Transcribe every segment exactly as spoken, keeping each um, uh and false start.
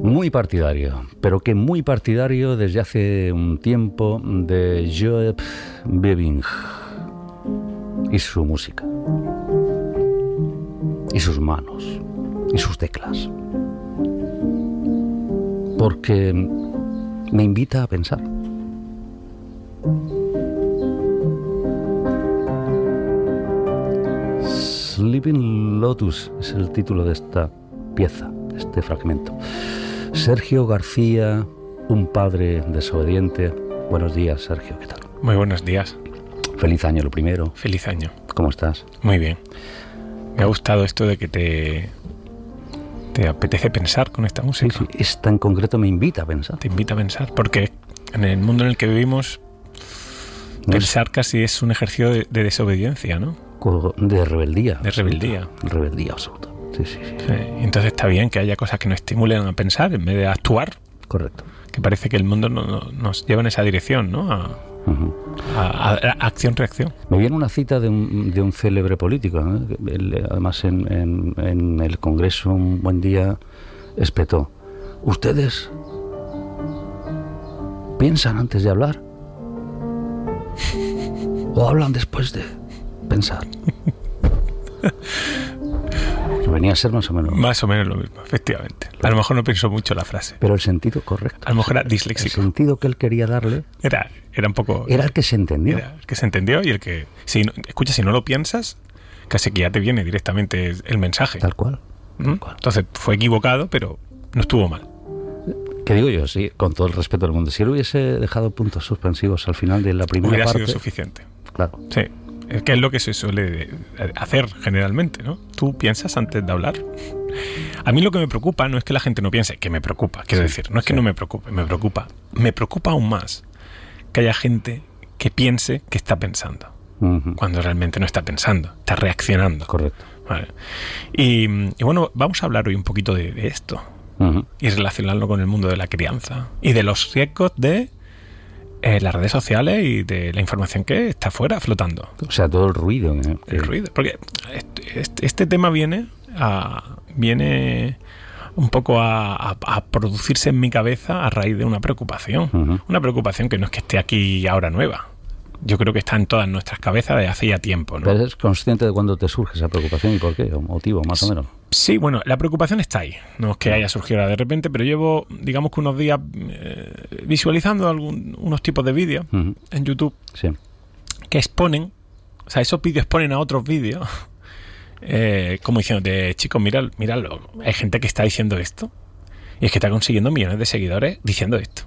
Muy partidario, pero que muy partidario desde hace un tiempo de Joep Beving y su música, y sus manos, y sus teclas. Porque me invita a pensar. Sleeping Lotus es el título de esta pieza, de este fragmento. Sergio García, un padre desobediente. Buenos días, Sergio, ¿qué tal? Muy buenos días. Feliz año, lo primero. Feliz año. ¿Cómo estás? Muy bien. Me ha gustado esto de que te, te apetece pensar con esta música. Sí, sí, esta en concreto me invita a pensar. Te invita a pensar, porque en el mundo en el que vivimos, no pensar es... casi es un ejercicio de, de desobediencia, ¿no? De rebeldía. De rebeldía. Absoluta. Rebeldía absoluta. Sí, sí, sí. sí. Entonces está bien que haya cosas que nos estimulen a pensar en vez de actuar. Correcto. Que parece que el mundo no, no, nos lleva en esa dirección, ¿no? A, uh-huh. a, a, a acción-reacción. Me viene una cita de un, de un célebre político, ¿no? Él, además en, en, en el Congreso un buen día espetó: ¿ustedes piensan antes de hablar? ¿O hablan después de pensar? Que venía a ser más o menos más o menos lo mismo, efectivamente. A lo mejor no pensó mucho la frase, pero el sentido correcto, a lo mejor era disléxico. El sentido que él quería darle era, era un poco era el que se entendió, era el que se entendió y el que si no, escucha, si no lo piensas, casi que ya te viene directamente el mensaje. Tal cual, ¿Mm? tal cual. Entonces fue equivocado, pero no estuvo mal. ¿Qué digo yo? Sí, con todo el respeto del mundo. Si él hubiese dejado puntos suspensivos al final de la primera hubiera parte, hubiera sido suficiente. Claro. Sí. Que es lo que se suele hacer generalmente, ¿no? Tú piensas antes de hablar. A mí lo que me preocupa no es que la gente no piense, que me preocupa, quiero sí, decir, no es que sí. no me preocupe, me preocupa. Me preocupa aún más que haya gente que piense que está pensando, uh-huh. cuando realmente no está pensando, está reaccionando. Correcto. Vale. Y, y bueno, vamos a hablar hoy un poquito de, de esto, uh-huh. y relacionarlo con el mundo de la crianza y de los riesgos de Eh, las redes sociales y de la información que está afuera flotando. O sea, todo el ruido. ¿eh? El ruido. Porque este, este, este tema viene a, viene un poco a, a, a producirse en mi cabeza a raíz de una preocupación. Uh-huh. Una preocupación que no es que esté aquí ahora nueva. Yo creo que está en todas nuestras cabezas desde hace ya tiempo, ¿no? ¿Pero eres consciente de cuándo te surge esa preocupación y por qué? ¿O motivo, más o menos? Sí, bueno, la preocupación está ahí. No es que haya surgido ahora de repente, pero llevo, digamos que unos días eh, visualizando algún, unos tipos de vídeos uh-huh. en YouTube sí. que exponen, o sea, esos vídeos exponen a otros vídeos, eh, como diciendo, de chicos, mirad, miradlo, hay gente que está diciendo esto y es que está consiguiendo millones de seguidores diciendo esto.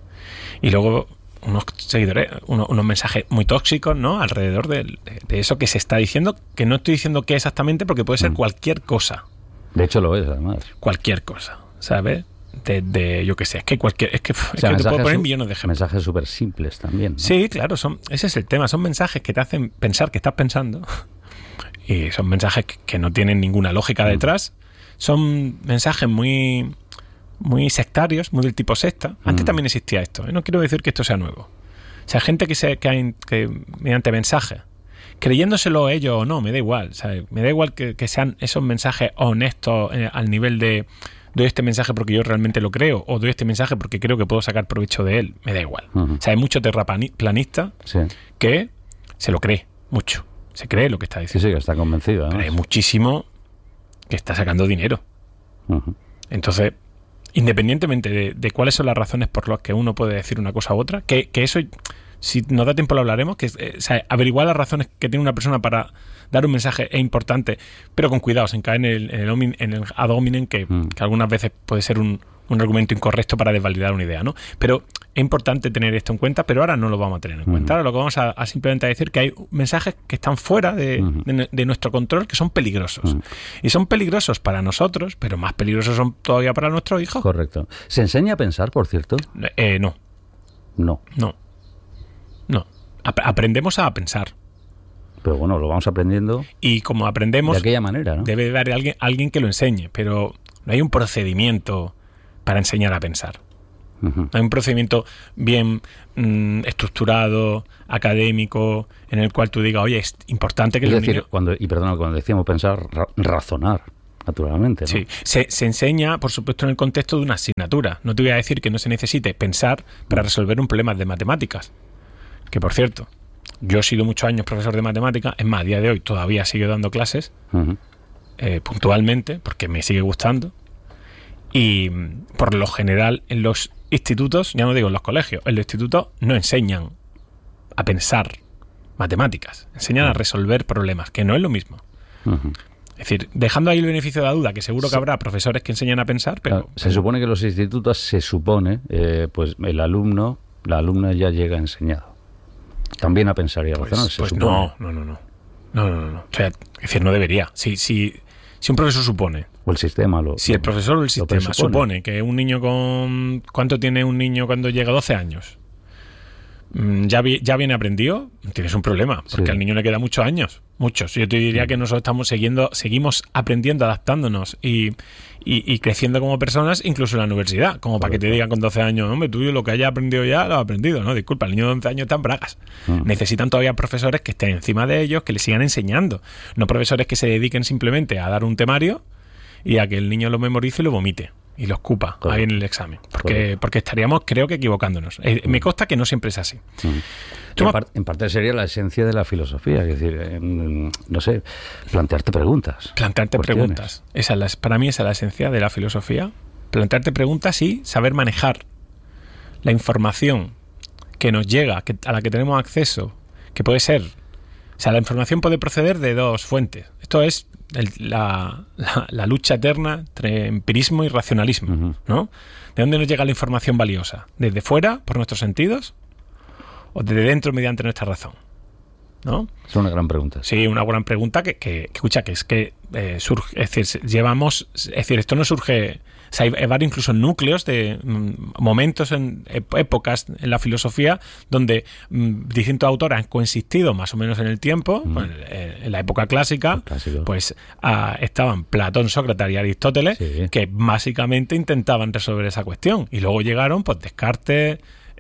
Y luego unos seguidores, unos, unos mensajes muy tóxicos, ¿no? Alrededor de, de, de eso que se está diciendo, que no estoy diciendo qué exactamente porque puede ser mm. cualquier cosa. De hecho lo es, además. Cualquier cosa, ¿sabes? De, de yo qué sé, es que cualquier, es que, es o sea, que te puedo poner millones de ejemplos. Mensajes súper simples también, ¿no? Sí, claro, son, ese es el tema, son mensajes que te hacen pensar que estás pensando y son mensajes que, que no tienen ninguna lógica detrás, son mensajes muy muy sectarios, muy del tipo secta. Antes mm. también existía esto, ¿eh? No quiero decir que esto sea nuevo. O sea, gente que, se, que, hay, que mediante mensajes, creyéndoselo ellos o no, me da igual, ¿sabes? Me da igual que, que sean esos mensajes honestos eh, al nivel de doy este mensaje porque yo realmente lo creo o doy este mensaje porque creo que puedo sacar provecho de él, me da igual. Uh-huh. O sea, hay mucho terraplanista sí. que se lo cree mucho, se cree lo que está diciendo. Sí, sí, que está convencido. Pero hay muchísimo que está sacando dinero. Uh-huh. Entonces, independientemente de, de cuáles son las razones por las que uno puede decir una cosa u otra, que, que eso, si nos da tiempo lo hablaremos, que eh, o sea, averiguar las razones que tiene una persona para dar un mensaje es importante, pero con cuidado, sin caer en el, en el, en el ad hominem, que, mm. que algunas veces puede ser un, un argumento incorrecto para desvalidar una idea, ¿no? Pero es importante tener esto en cuenta, pero ahora no lo vamos a tener en mm. cuenta. Ahora lo que vamos a, a simplemente a decir que hay mensajes que están fuera de, mm. de, de nuestro control, que son peligrosos. Mm. Y son peligrosos para nosotros, pero más peligrosos son todavía para nuestros hijos. Correcto. ¿Se enseña a pensar, por cierto? Eh, no. No. No. No. Ap- aprendemos a pensar. Pero bueno, lo vamos aprendiendo. Y como aprendemos, de aquella manera, ¿no? Debe de haber alguien, alguien que lo enseñe, pero no hay un procedimiento para enseñar a pensar. Uh-huh. Hay un procedimiento bien mmm, estructurado, académico, en el cual tú digas, oye, es importante que es los decir, niños... cuando, y perdona, cuando decíamos pensar, ra- razonar, naturalmente, ¿no? Sí, se, se enseña, por supuesto, en el contexto de una asignatura. asignatura. No te voy a decir que no se necesite pensar para resolver un problema de matemáticas. Que, por cierto, yo he sido muchos años profesor de matemáticas. Es más, a día de hoy todavía sigo dando clases uh-huh. eh, puntualmente, porque me sigue gustando. Y por lo general en los institutos, ya no digo en los colegios, en los institutos no enseñan a pensar matemáticas, enseñan uh-huh. a resolver problemas, que no es lo mismo. Uh-huh. Es decir, dejando ahí el beneficio de la duda, que seguro que sí. habrá profesores que enseñan a pensar, pero... Claro, se supone que en los institutos se supone, eh, pues el alumno, la alumna ya llega enseñado. También a pensar y a razonar, pues, se pues supone. No, no, no, no. No, no, no. O sea, es decir, no debería. Si, si, si un profesor supone... O el sistema lo... Si el profesor o el sistema supone que un niño con... ¿Cuánto tiene un niño cuando llega a doce años? Ya, vi, ya viene aprendido, tienes un problema, porque sí. al niño le queda muchos años, muchos. Yo te diría sí. que nosotros estamos siguiendo, seguimos aprendiendo, adaptándonos y, y, y creciendo como personas, incluso en la universidad, como Correcto. Para que te digan con doce años, hombre, tú lo que hayas aprendido ya lo has aprendido, ¿no? Disculpa, el niño de once años está en bragas. Uh-huh. Necesitan todavía profesores que estén encima de ellos, que les sigan enseñando, no profesores que se dediquen simplemente a dar un temario y a que el niño lo memorice y lo vomite. Y lo escupa Correcto. Ahí en el examen. Porque, porque estaríamos, creo que, equivocándonos. Eh, me consta que no siempre es así. Mm. En, par, en parte sería la esencia de la filosofía. Es decir, eh, no sé, plantearte preguntas. Plantearte cuestiones. preguntas. Esa es la, para mí esa es la esencia de la filosofía. Plantearte preguntas y saber manejar la información que nos llega, que, a la que tenemos acceso, que puede ser... O sea, la información puede proceder de dos fuentes. Esto es el, la, la, la lucha eterna entre empirismo y racionalismo, uh-huh. ¿no? ¿De dónde nos llega la información valiosa? ¿Desde fuera, por nuestros sentidos? ¿O desde dentro, mediante nuestra razón? ¿No? Es una gran pregunta. Sí, una gran pregunta que, que, que escucha, que es que eh, surge, es decir, llevamos, es decir, esto no surge, o sea, hay varios incluso núcleos de mm, momentos en épocas en la filosofía donde mm, distintos autores han coexistido más o menos en el tiempo. Mm. Bueno, en, en la época clásica, pues ah, estaban Platón, Sócrates y Aristóteles, sí. que básicamente intentaban resolver esa cuestión. Y luego llegaron, pues, Descartes,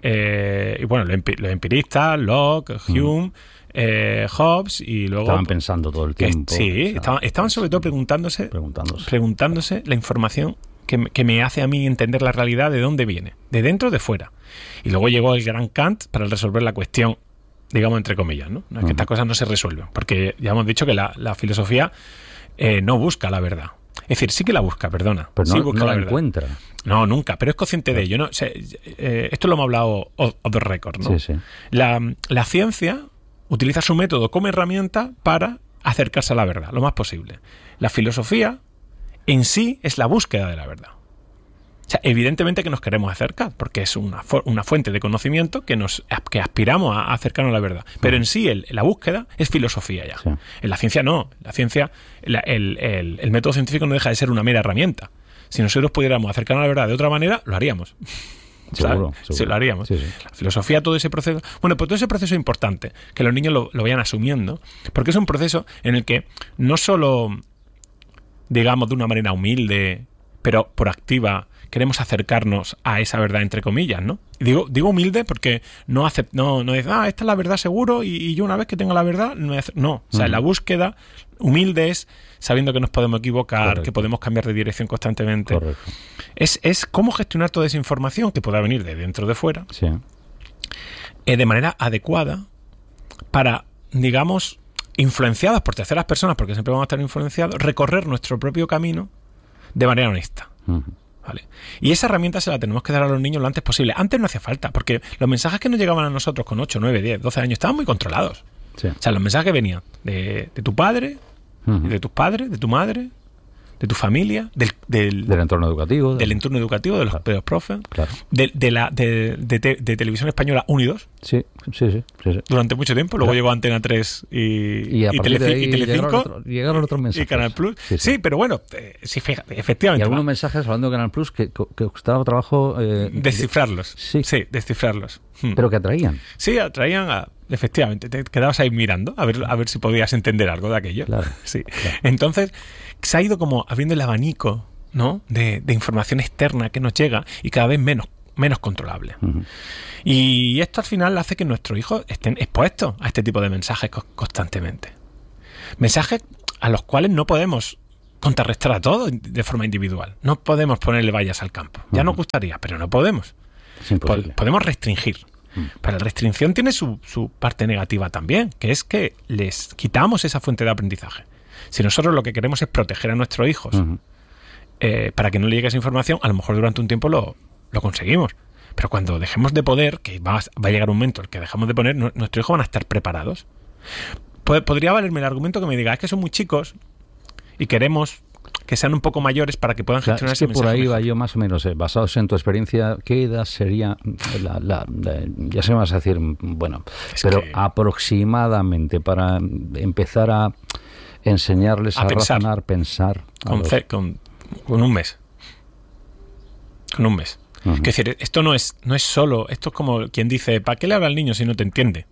eh, y bueno, los, empi- los empiristas, Locke, Hume, mm. Eh, Hobbes, y luego estaban pensando todo el tiempo. Que, sí, o sea, estaban, estaban sobre todo preguntándose, preguntándose, preguntándose la información que me, que me hace a mí entender la realidad, de dónde viene, de dentro o de fuera. Y luego llegó el gran Kant para resolver la cuestión, digamos, entre comillas, ¿no? No es que uh-huh. estas cosas no se resuelven, porque ya hemos dicho que la, la filosofía eh, no busca la verdad. Es decir, sí que la busca, perdona. Pero sí no, busca no la, la encuentra. No, nunca, pero es consciente claro. de ello, ¿no? O sea, eh, esto lo hemos hablado off the record, ¿no? Sí, sí. La, la ciencia utiliza su método como herramienta para acercarse a la verdad, lo más posible. La filosofía en sí es la búsqueda de la verdad. O sea, evidentemente que nos queremos acercar, porque es una, fu- una fuente de conocimiento que nos que aspiramos a acercarnos a la verdad. Pero en sí, el, la búsqueda es filosofía ya. Sí. En la ciencia no. La ciencia, la, el, el, el método científico no deja de ser una mera herramienta. Si nosotros pudiéramos acercarnos a la verdad de otra manera, lo haríamos. Seguro, seguro. Sí, lo haríamos. Sí, sí. La filosofía, todo ese proceso... Bueno, pues todo ese proceso es importante, que los niños lo, lo vayan asumiendo, porque es un proceso en el que no solo, digamos, de una manera humilde, pero proactiva, queremos acercarnos a esa verdad, entre comillas, ¿no? Digo, digo humilde porque no hace, no, no dice, ah, esta es la verdad seguro, y, y yo una vez que tenga la verdad, no. no. O sea, uh-huh. la búsqueda humilde es sabiendo que nos podemos equivocar, Correcto. Que podemos cambiar de dirección constantemente. Correcto. Es, es cómo gestionar toda esa información que pueda venir de dentro o de fuera, sí. eh, de manera adecuada para, digamos, influenciadas por terceras personas, porque siempre vamos a estar influenciados, recorrer nuestro propio camino de manera honesta. Uh-huh. ¿Vale? Y esa herramienta se la tenemos que dar a los niños lo antes posible. Antes no hacía falta, porque los mensajes que nos llegaban a nosotros con ocho, nueve, diez, doce años estaban muy controlados. Sí. O sea, los mensajes que venían de, de tu padre, uh-huh. de tus padres, de tu madre, de tu familia, del, del, del entorno educativo, del, del entorno educativo, de los, claro. de los profes, claro. de, de la de, de, de, de Televisión Española uno y dos. Sí, sí, sí, sí, sí. Durante mucho tiempo. Luego claro. llegó Antena tres y, y, y, Tele, y Telecinco. Llegaron, otro, llegaron otros mensajes. Y Canal Plus. Sí, sí. sí pero bueno, eh, sí, fíjate, efectivamente. Y algunos va. mensajes hablando de Canal Plus que, que costaba trabajo... Eh, descifrarlos. Sí. Sí, descifrarlos. Pero que atraían. Sí, atraían a... Efectivamente, te quedabas ahí mirando a ver, a ver si podías entender algo de aquello. Claro, sí. Claro. Entonces, se ha ido como abriendo el abanico, ¿no? de, de información externa que nos llega y cada vez menos, menos controlable. Uh-huh. Y esto al final hace que nuestros hijos estén expuestos a este tipo de mensajes co- constantemente. Mensajes a los cuales no podemos contrarrestar a todo de forma individual. No podemos ponerle vallas al campo. Ya uh-huh. nos gustaría, pero no podemos. Es imposible. Podemos restringir. Uh-huh. Pero la restricción tiene su, su parte negativa también, que es que les quitamos esa fuente de aprendizaje. Si nosotros lo que queremos es proteger a nuestros hijos uh-huh. eh, para que no le llegue esa información, a lo mejor durante un tiempo lo, lo conseguimos. Pero cuando dejemos de poder, que va, va a llegar un momento en el que dejamos de poner, no, nuestros hijos van a estar preparados. Podría valerme el argumento que me diga, es que son muy chicos y queremos que sean un poco mayores para que puedan gestionar ese mensaje. Es que por ahí mejor. va yo más o menos, eh, basados en tu experiencia, ¿qué edad sería la, la, la, ya se me vas a decir, bueno, es pero que... aproximadamente para empezar a enseñarles a, a pensar, razonar, pensar? Con, los... ce, con, con un mes. Con un mes. Uh-huh. Es decir, esto no es, no es solo, esto es como quien dice, ¿para qué le habla al niño si no te entiende?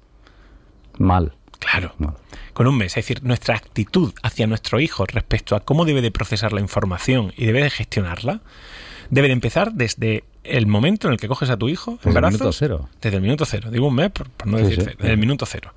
Mal. Claro, Mal. Con un mes. Es decir, nuestra actitud hacia nuestro hijo respecto a cómo debe de procesar la información y debe de gestionarla, debe de empezar desde el momento en el que coges a tu hijo en brazos. Desde el minuto cero. Desde el minuto cero. Digo un mes por, por no sí, decir sí, cero. Desde sí. el minuto cero.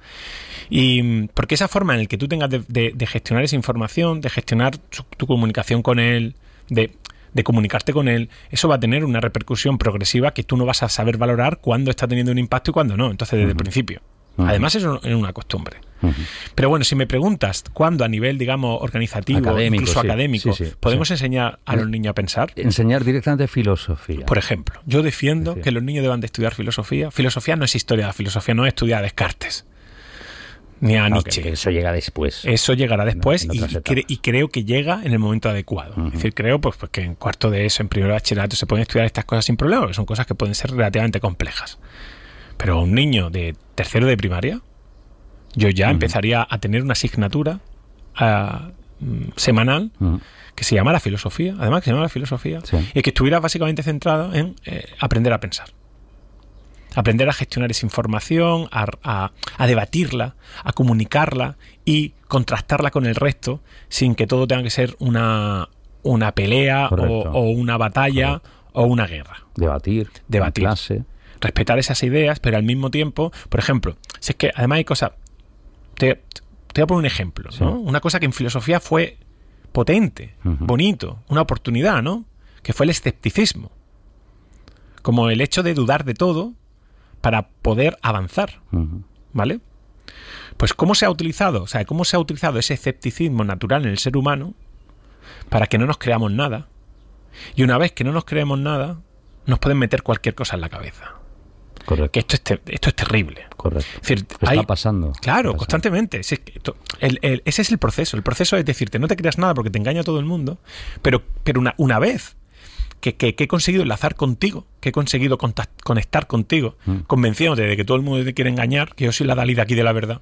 Y porque esa forma en la que tú tengas de, de, de gestionar esa información, de gestionar su, tu comunicación con él, de... de comunicarte con él, eso va a tener una repercusión progresiva que tú no vas a saber valorar cuándo está teniendo un impacto y cuándo no. Entonces, desde uh-huh. el principio. Uh-huh. Además, eso es una costumbre. Uh-huh. Pero bueno, si me preguntas cuándo a nivel, digamos, organizativo, académico, incluso sí, académico, sí, sí, podemos sí. enseñar a los niños a pensar. Enseñar directamente filosofía. Por ejemplo, yo defiendo sí, sí. que los niños deban de estudiar filosofía. Filosofía no es historia, la filosofía no es estudiar a Descartes. Ni a Nietzsche. Okay, eso llega después. Eso llegará después en, en y, cre- y creo que llega en el momento adecuado. Uh-huh. Es decir, creo pues, pues que en cuarto de eso, en primero de bachillerato, se pueden estudiar estas cosas sin problema, porque son cosas que pueden ser relativamente complejas. Pero un niño de tercero de primaria, yo ya uh-huh. empezaría a tener una asignatura uh, semanal uh-huh. que se llama la filosofía, además que se llama la filosofía, sí. y que estuviera básicamente centrado en eh, aprender a pensar. Aprender a gestionar esa información, a, a, a debatirla, a comunicarla y contrastarla con el resto sin que todo tenga que ser una, una pelea o, o una batalla Correcto. O una guerra. Debatir, Debatir. En clase. Respetar esas ideas, pero al mismo tiempo, por ejemplo, si es que además hay cosas... Te, te voy a poner un ejemplo, sí. ¿no? Una cosa que en filosofía fue potente, uh-huh. bonito, una oportunidad, ¿no? Que fue el escepticismo. Como el hecho de dudar de todo para poder avanzar, uh-huh. ¿vale? Pues ¿cómo se ha utilizado? O sea, ¿cómo se ha utilizado ese escepticismo natural en el ser humano para que no nos creamos nada? Y una vez que no nos creemos nada, nos pueden meter cualquier cosa en la cabeza. Correcto. Que esto es, te- esto es terrible. Correcto. Es decir, está hay, pasando. Claro, está constantemente. Es, esto, el, el, ese es el proceso. El proceso es decirte, no te creas nada porque te engaña todo el mundo, pero, pero una, una vez que, que, que he conseguido enlazar contigo, que he conseguido contact, conectar contigo, mm. convenciéndote de que todo el mundo te quiere engañar, que yo soy la Dalí de aquí de la verdad,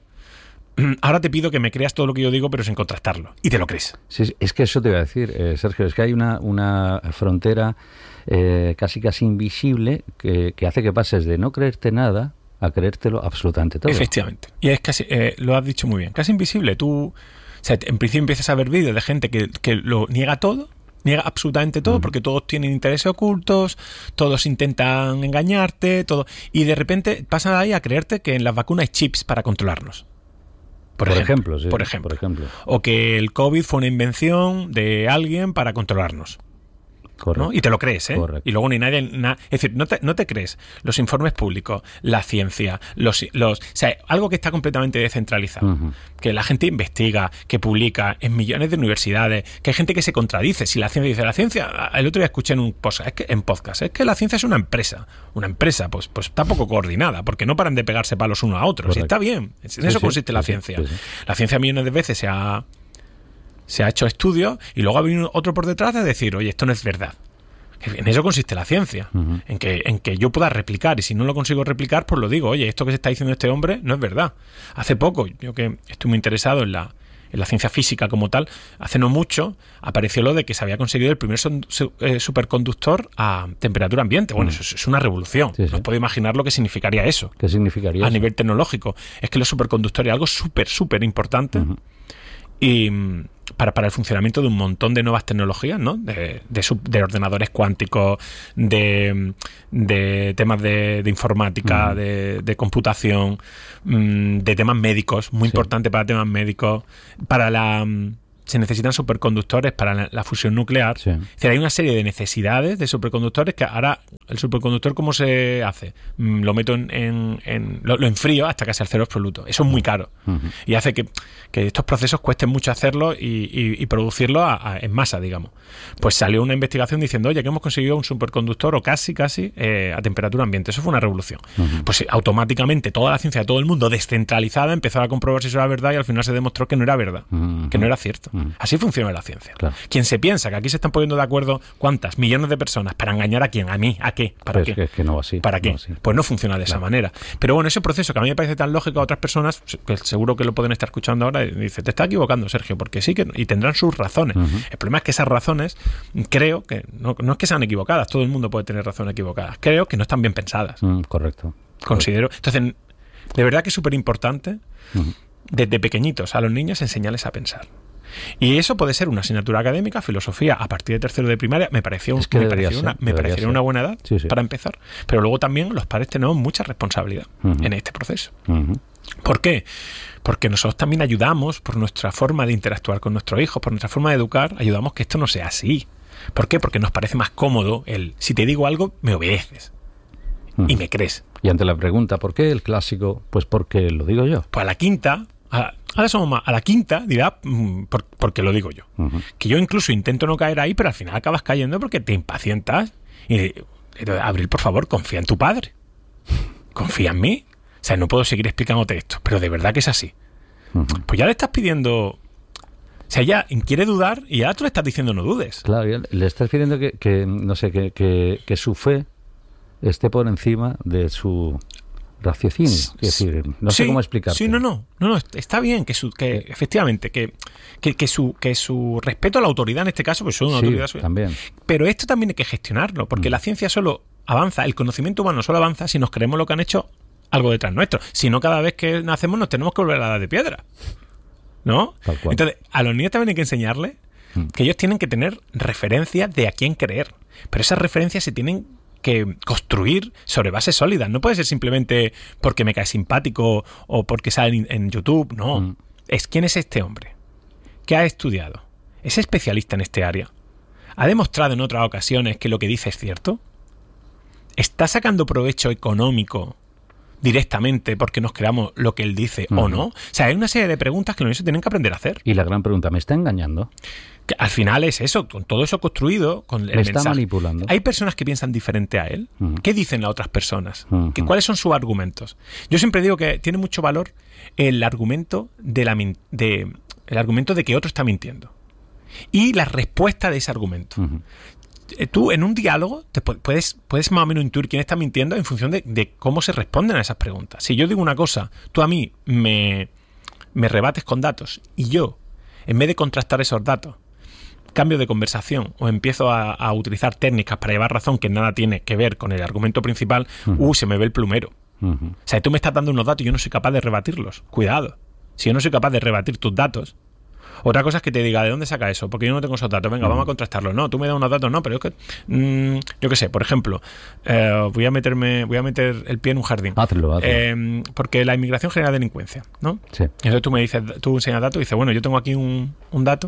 ahora te pido que me creas todo lo que yo digo, pero sin contrastarlo. Y te lo crees. Sí, es que eso te iba a decir, eh, Sergio, es que hay una, una frontera eh, casi casi invisible que, que hace que pases de no creerte nada a creértelo absolutamente todo. Efectivamente. Y es casi, eh, lo has dicho muy bien, casi invisible. Tú, o sea, en principio empiezas a ver vídeos de gente que, que lo niega todo, niega absolutamente todo, uh-huh. porque todos tienen intereses ocultos, todos intentan engañarte, todo, y de repente pasan ahí a creerte que en las vacunas hay chips para controlarnos. Por, por ejemplo, ejemplo, sí, por ejemplo. Por ejemplo. O que el COVID fue una invención de alguien para controlarnos. Correcto. ¿No? Y te lo crees, ¿eh? Correcto. Y luego ni nadie... Na, es decir, no te, no te crees los informes públicos, la ciencia, los... los o sea, algo que está completamente descentralizado. Uh-huh. Que la gente investiga, que publica en millones de universidades, que hay gente que se contradice. Si la ciencia dice, la ciencia... El otro día escuché en un podcast, es que, en podcast, es que la ciencia es una empresa. Una empresa, pues, pues está poco coordinada, porque no paran de pegarse palos uno a otro. Y está bien. En sí, eso consiste sí, la sí, ciencia. Sí, sí. La ciencia millones de veces se ha... se ha hecho estudios y luego ha venido otro por detrás de decir, oye, esto no es verdad. En eso consiste la ciencia, uh-huh. en que en que yo pueda replicar, y si no lo consigo replicar, pues lo digo, oye, esto que se está diciendo este hombre no es verdad. Hace poco, yo que estoy muy interesado en la, en la ciencia física como tal, hace no mucho apareció lo de que se había conseguido el primer son, su, eh, superconductor a temperatura ambiente. Bueno, uh-huh. eso es, es una revolución. Sí, sí. No puedo imaginar lo que significaría eso. ¿Qué significaría a eso? nivel tecnológico. Es que los superconductores es algo súper, súper importante. Uh-huh. Y para, para el funcionamiento de un montón de nuevas tecnologías, ¿no? De, de, sub, de ordenadores cuánticos, de, de temas de, de informática, uh-huh. de, de computación, de temas médicos, muy sí. importante para temas médicos, para la se necesitan superconductores para la, la fusión nuclear. Sí. Es decir, hay una serie de necesidades de superconductores que ahora el superconductor, ¿cómo se hace? Mm, lo meto en, en, en lo, lo enfrío hasta casi al cero absoluto. Eso es muy caro. Uh-huh. Y hace que, que estos procesos cuesten mucho hacerlo y, y, y producirlo a, a, en masa, digamos. Pues salió una investigación diciendo, oye, que hemos conseguido un superconductor o casi, casi eh, a temperatura ambiente. Eso fue una revolución. Uh-huh. Pues automáticamente toda la ciencia de todo el mundo descentralizada empezó a comprobar si eso era verdad y al final se demostró que no era verdad, uh-huh. que no era cierto. Uh-huh. Así funciona la ciencia. Claro. Quien se piensa que aquí se están poniendo de acuerdo cuántas millones de personas para engañar a quién, a mí, ¿a qué? ¿Para pues qué? Que, que no va así. ¿Para qué? No así. Pues no funciona de claro. esa manera. Pero bueno, ese proceso que a mí me parece tan lógico a otras personas, que seguro que lo pueden estar escuchando ahora, y dice, te está equivocando, Sergio, porque sí que y tendrán sus razones. Uh-huh. El problema es que esas razones, creo que no, no es que sean equivocadas, todo el mundo puede tener razones equivocadas. Creo que no están bien pensadas. Mm, correcto. Considero. Entonces, de verdad que es súper importante uh-huh. desde pequeñitos a los niños enseñarles a pensar. Y eso puede ser una asignatura académica, filosofía, a partir de tercero de primaria. Me pareció, es que me pareció, ser, una, me parecería una buena edad sí, sí. para empezar. Pero luego también los padres tenemos mucha responsabilidad uh-huh. en este proceso. Uh-huh. ¿Por qué? Porque nosotros también ayudamos, por nuestra forma de interactuar con nuestros hijos, por nuestra forma de educar, ayudamos que esto no sea así. ¿Por qué? Porque nos parece más cómodo el, si te digo algo, me obedeces. Uh-huh. Y me crees. Y ante la pregunta, ¿por qué el clásico? Pues porque lo digo yo. Pues a la quinta... A, ahora somos más. A la quinta dirá, mmm, por, porque lo digo yo. Uh-huh. Que yo incluso intento no caer ahí, pero al final acabas cayendo porque te impacientas. Y, Abril, por favor, confía en tu padre. Confía en mí. O sea, no puedo seguir explicándote esto, pero de verdad que es así. Uh-huh. Pues ya le estás pidiendo... O sea, ella quiere dudar y ya tú le estás diciendo no dudes. Claro, le estás pidiendo que, que no sé, que, que, que su fe esté por encima de su... raciocinio, es decir, no sí, sé cómo explicarte. Sí, no, no, no, no está bien que su, que eh. efectivamente que, que, que su que su respeto a la autoridad en este caso, pues son una sí, autoridad suya. También. Pero esto también hay que gestionarlo, porque mm. la ciencia solo avanza, el conocimiento humano solo avanza si nos creemos lo que han hecho algo detrás nuestro. Si no, cada vez que nacemos nos tenemos que volver a la edad de piedra, ¿no? Tal cual. Entonces, a los niños también hay que enseñarles mm. que ellos tienen que tener referencias de a quién creer, pero esas referencias se tienen que construir sobre bases sólidas. No puede ser simplemente porque me cae simpático o porque sale en, en YouTube. No. Mm. Es quién es este hombre. ¿Qué ha estudiado? ¿Es especialista en este área? ¿Ha demostrado en otras ocasiones que lo que dice es cierto? ¿Está sacando provecho económico directamente porque nos creamos lo que él dice mm. o no? O sea, hay una serie de preguntas que los niños tienen que aprender a hacer. Y la gran pregunta, ¿me está engañando? Que al final es eso, con todo eso construido, con el Me mensaje. está manipulando. Hay personas que piensan diferente a él. Uh-huh. ¿Qué dicen las otras personas? Uh-huh. ¿Qué, ¿Cuáles son sus argumentos? Yo siempre digo que tiene mucho valor el argumento de la de el argumento de que otro está mintiendo y la respuesta de ese argumento. Uh-huh. Tú en un diálogo te puedes puedes más o menos intuir quién está mintiendo en función de, de cómo se responden a esas preguntas. Si yo digo una cosa, tú a mí me me rebates con datos y yo, en vez de contrastar esos datos, cambio de conversación o empiezo a, a utilizar técnicas para llevar razón que nada tiene que ver con el argumento principal, uh-huh. uh, se me ve el plumero. Uh-huh. O sea, tú me estás dando unos datos y yo no soy capaz de rebatirlos. Cuidado. Si yo no soy capaz de rebatir tus datos, otra cosa es que te diga, ¿de dónde saca eso? Porque yo no tengo esos datos. Venga, uh-huh. vamos a contrastarlos. No, tú me das unos datos, no, pero es que, mmm, yo qué sé, por ejemplo, eh, voy a meterme, voy a meter el pie en un jardín. Hazlo, hazlo. Eh, porque la inmigración genera delincuencia, ¿no? Sí. Entonces tú me dices, tú enseñas datos y dices, bueno, yo tengo aquí un, un dato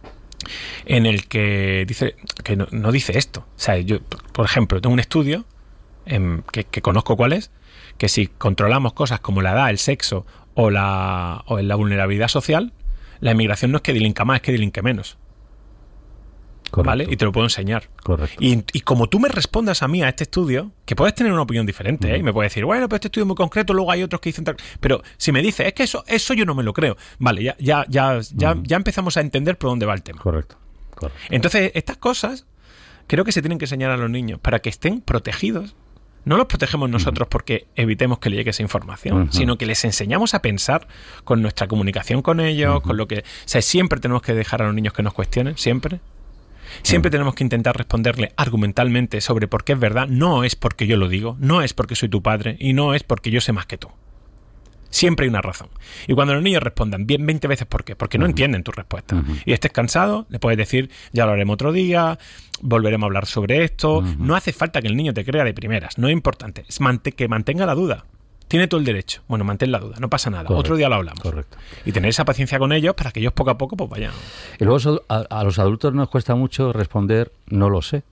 en el que dice que no, no dice esto. O sea, yo, por ejemplo, tengo un estudio eh, que, que conozco cuál es, que si controlamos cosas como la edad, el sexo o la, o la vulnerabilidad social, la inmigración no es que delinca más, es que delinque menos. Correcto. ¿Vale? Y te lo puedo enseñar. Correcto. Y, y como tú me respondas a mí a este estudio, que puedes tener una opinión diferente, uh-huh. ¿eh? Y me puedes decir, bueno, pero este estudio es muy concreto, luego hay otros que dicen tal. Pero si me dices, es que eso, eso yo no me lo creo. Vale, ya, ya, ya, ya, uh-huh. ya empezamos a entender por dónde va el tema. Correcto. Correcto. Entonces, estas cosas creo que se tienen que enseñar a los niños para que estén protegidos. No los protegemos nosotros uh-huh. porque evitemos que le llegue esa información, uh-huh. sino que les enseñamos a pensar con nuestra comunicación con ellos, uh-huh. con lo que... O sea, siempre tenemos que dejar a los niños que nos cuestionen, siempre. Siempre uh-huh. tenemos que intentar responderle argumentalmente sobre por qué es verdad. No es porque yo lo digo, no es porque soy tu padre y no es porque yo sé más que tú. Siempre hay una razón. Y cuando los niños respondan bien veinte veces por qué, porque no uh-huh. entienden tu respuesta, uh-huh. y estés cansado, le puedes decir, ya lo haremos otro día, volveremos a hablar sobre esto. Uh-huh. No hace falta que el niño te crea de primeras, no es importante, es mant- que mantenga la duda. tiene todo el derecho. Bueno, mantén la duda, no pasa nada. Correcto. Otro día lo hablamos. Correcto. Y tener esa paciencia con ellos para que ellos poco a poco pues vayan. Y luego a, a los adultos nos cuesta mucho responder no lo sé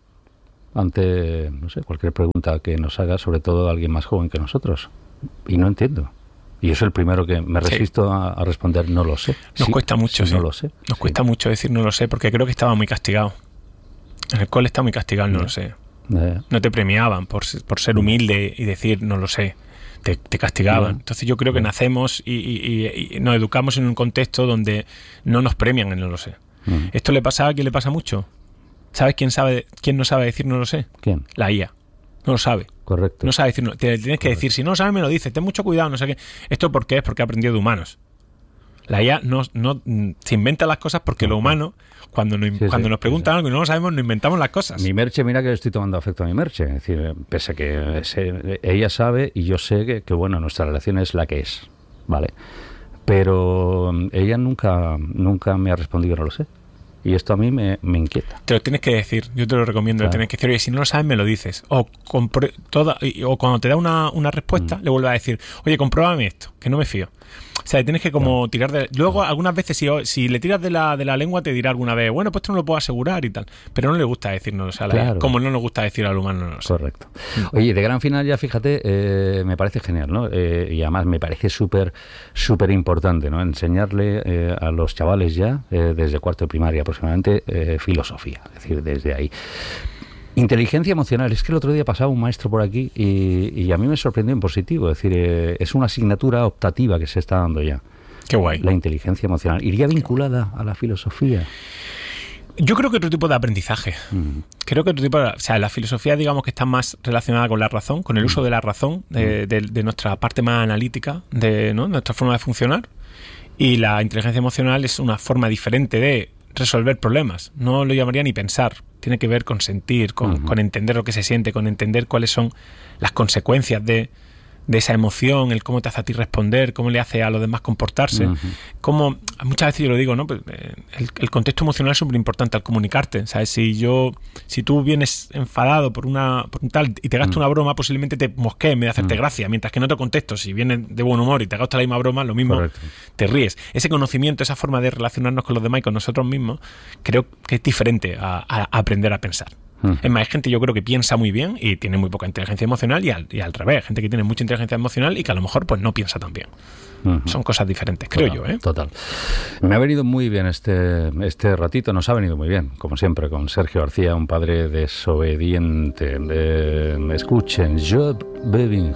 ante, no sé, cualquier pregunta que nos haga, sobre todo alguien más joven que nosotros. Y no entiendo. Y yo soy el primero que me resisto sí. a, a responder no lo sé. Nos sí, cuesta mucho, sí, sí. No lo sé. Nos sí. cuesta mucho decir no lo sé, porque creo que estaba muy castigado. En el cole está muy castigado, no, no lo sé. Eh. No te premiaban por, por ser humilde y decir no lo sé. Te, te castigaban. No. Entonces yo creo que no. nacemos y, y, y nos educamos en un contexto donde no nos premian en no lo sé. No. ¿Esto le pasa a quién le pasa mucho? ¿Sabes quién sabe quién no sabe decir no lo sé? ¿Quién? La I A. No lo sabe. Correcto. No sabe decir, no, te tienes que Correcto. decir, si no lo sabes me lo dices, ten mucho cuidado, no sé qué. ¿Esto por qué? Es porque ha aprendido de humanos. La I A no, no se inventa las cosas porque uh-huh. lo humano, cuando nos, sí, cuando sí, nos preguntan sí. algo y no lo sabemos, nos inventamos las cosas. Mi Merche, mira que le estoy tomando afecto a mi Merche. Es decir, pese a que se, ella sabe y yo sé que, que, bueno, nuestra relación es la que es, ¿vale? Pero ella nunca, nunca me ha respondido, no lo sé. Y esto a mí me, me inquieta. Te lo tienes que decir, yo te lo recomiendo. Claro. Lo tienes que decir, oye, si no lo sabes, me lo dices. O, compre, toda, o cuando te da una, una respuesta, mm. le vuelves a decir, oye, compruébame esto, que no me fío. O sea, tienes que como no. tirar de... Luego, algunas veces, si, si le tiras de la, de la lengua, te dirá alguna vez, bueno, pues esto no lo puedo asegurar y tal. Pero no le gusta decirnos, o sea, claro. como no nos gusta decir al humano, no lo sé. Correcto. Oye, de gran final ya, fíjate, eh, me parece genial, ¿no? Eh, y además me parece súper, súper importante, ¿no? Enseñarle eh, a los chavales ya, eh, desde cuarto de primaria aproximadamente, eh, filosofía. Es decir, desde ahí. Inteligencia emocional. Es que el otro día pasaba un maestro por aquí y, y a mí me sorprendió en positivo. Es decir, eh, es una asignatura optativa que se está dando ya. Qué guay. La inteligencia emocional. ¿Iría vinculada a la filosofía? Yo creo que otro tipo de aprendizaje. Mm. Creo que otro tipo de... O sea, la filosofía, digamos que está más relacionada con la razón, con el uso de la razón, de, de, de nuestra parte más analítica, de, ¿no? nuestra forma de funcionar. Y la inteligencia emocional es una forma diferente de resolver problemas. No lo llamaría ni pensar. Tiene que ver con sentir, con, uh-huh. con entender lo que se siente, con entender cuáles son las consecuencias de, de esa emoción, el cómo te hace a ti responder, cómo le hace a los demás comportarse. Uh-huh. Cómo, muchas veces yo lo digo, ¿no? El, el contexto emocional es súper importante al comunicarte, ¿sabes? Si yo, si tú vienes enfadado por una por un tal y te gastas uh-huh. una broma, posiblemente te mosquee en vez de hacerte uh-huh. gracia, mientras que en otro contexto, si vienes de buen humor y te gastas la misma broma, lo mismo. Correcto. Te ríes. Ese conocimiento, esa forma de relacionarnos con los demás y con nosotros mismos, creo que es diferente a, a, a aprender a pensar. Uh-huh. Es más, hay gente yo creo que piensa muy bien y tiene muy poca inteligencia emocional y al, y al revés, gente que tiene mucha inteligencia emocional y que a lo mejor pues no piensa tan bien. Uh-huh. Son cosas diferentes, creo total, yo. ¿eh? Total. Me ha venido muy bien este, este ratito, nos ha venido muy bien, como siempre, con Sergio García, un padre desobediente. Eh, escuchen, Job Beving,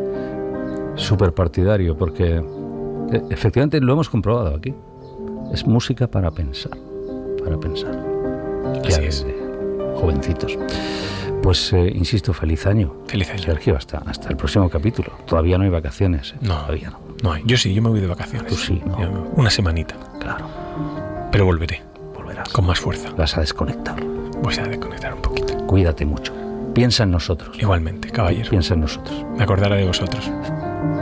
súper partidario, porque eh, efectivamente lo hemos comprobado aquí. Es música para pensar, para pensar. Así es. Jovencitos. Pues, eh, insisto, feliz año. Feliz año. Sergio, hasta, hasta el próximo capítulo. Todavía no hay vacaciones. ¿eh? No, todavía no. No hay. Yo sí, yo me voy de vacaciones. Tú sí, ¿no? Una semanita. Claro. Pero volveré. Volverás. Con más fuerza. Vas a desconectar. Voy a desconectar un poquito. Cuídate mucho. Piensa en nosotros. Igualmente, caballero. Piensa en nosotros. Me acordaré de vosotros.